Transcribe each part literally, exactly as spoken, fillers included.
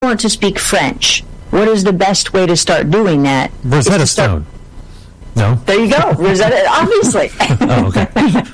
want to speak French. What is the best way to start doing that? Rosetta Stone. No? There you go. Rosetta, obviously. Oh, okay.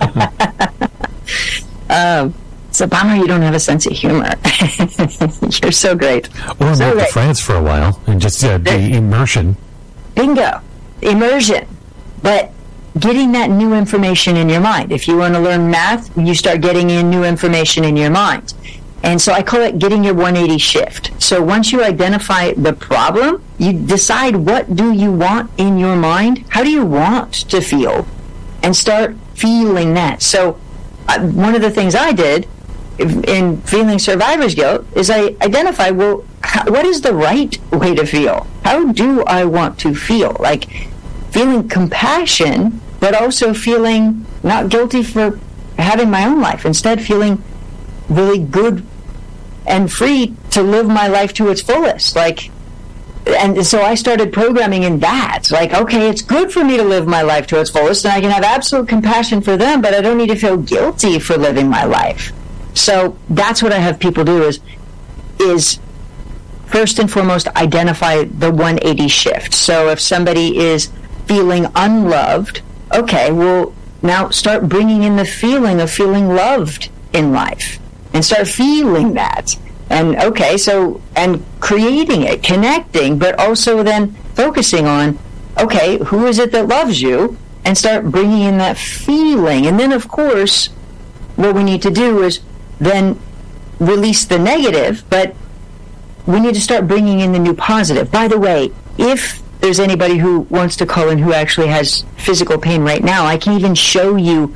um, it's a bummer you don't have a sense of humor. You're so great. Or so move great. to France for a while and just uh, the immersion. Bingo. Immersion. But getting that new information in your mind. If you want to learn math, you start getting in new information in your mind. And so I call it getting your one eighty shift. So once you identify the problem, you decide what do you want in your mind, how do you want to feel, and start feeling that. So uh, one of the things I did in feeling survivor's guilt is I identify, well, how, what is the right way to feel? How do I want to feel? Like feeling compassion, but also feeling not guilty for having my own life. Instead, feeling really good and free to live my life to its fullest. Like, and so I started programming in that. Like, okay, it's good for me to live my life to its fullest, and I can have absolute compassion for them, but I don't need to feel guilty for living my life. So that's what I have people do is, is first and foremost, identify the one eighty shift. So if somebody is feeling unloved, okay, well, now start bringing in the feeling of feeling loved in life. And start feeling that. And okay, so, and creating it, connecting, but also then focusing on, okay, who is it that loves you? And start bringing in that feeling. And then, of course, what we need to do is then release the negative, but we need to start bringing in the new positive. By the way, if there's anybody who wants to call in who actually has physical pain right now, I can even show you,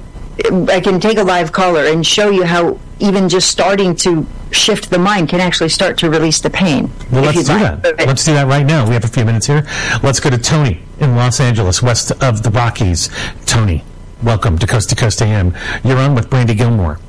I can take a live caller and show you how even just starting to shift the mind can actually start to release the pain. Well, let's do like. that. Let's do that right now. We have a few minutes here. Let's go to Tony in Los Angeles, west of the Rockies. Tony, welcome to Coast to Coast A M. You're on with Brandy Gilmore.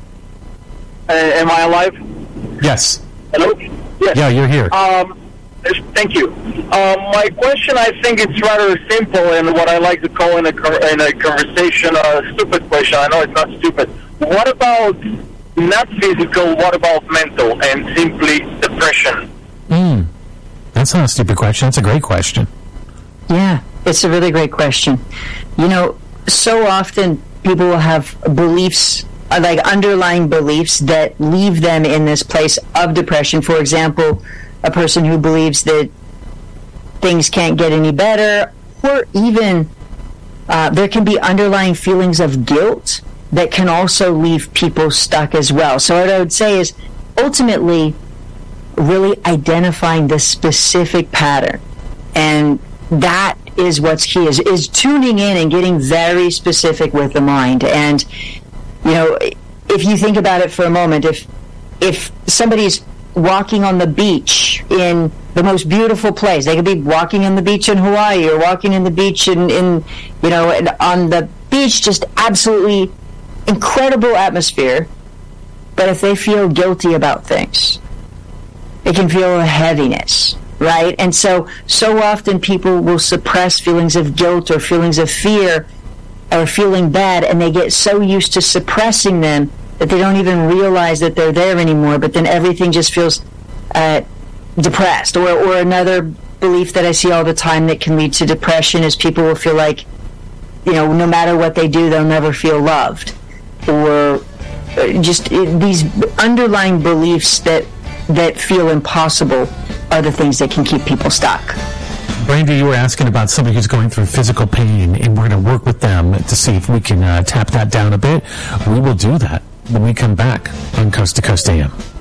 Uh, am I alive? Yes. Hello? Yes. Yeah, you're here. Um, thank you. Um, my question, I think it's rather simple, and what I like to call in a, in a conversation a stupid question. I know it's not stupid. What about not physical, what about mental and simply depression? Mm. That's not a stupid question. That's a great question. Yeah, it's a really great question. You know, so often people will have beliefs, like underlying beliefs that leave them in this place of depression. For example, a person who believes that things can't get any better, or even uh, there can be underlying feelings of guilt that can also leave people stuck as well. So what I would say is ultimately really identifying the specific pattern. And that is what's key, is, is tuning in and getting very specific with the mind. And, you know, if you think about it for a moment, if if somebody's walking on the beach in the most beautiful place, they could be walking on the beach in Hawaii or walking in the beach in, in you know, on the beach, just absolutely incredible atmosphere, but if they feel guilty about things, it can feel a heaviness, right? And so, so often people will suppress feelings of guilt or feelings of fear or feeling bad, and they get so used to suppressing them that they don't even realize that they're there anymore, but then everything just feels uh, depressed. Or, or another belief that I see all the time that can lead to depression is people will feel like, you know, no matter what they do, they'll never feel loved. Or just these underlying beliefs that that feel impossible are the things that can keep people stuck. Brandy, you were asking about somebody who's going through physical pain, and we're going to work with them to see if we can uh, tap that down a bit. We will do that when we come back on Coast to Coast A M.